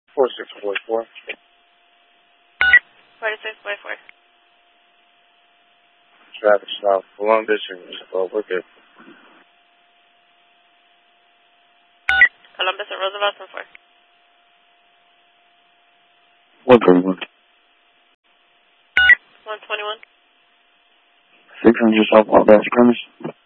4644. 4644. Traffic stop for long distance. We're good. Columbus and Roosevelt, 10-4. 121. 121. 600 southbound Bass premise.